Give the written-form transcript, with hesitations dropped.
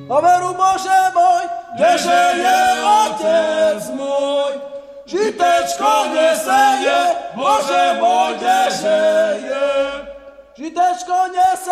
a veru Bože môj, kdeže je Otec môj. Žitečko neseje, Bože môj, kdeže je. Žitečko neseje,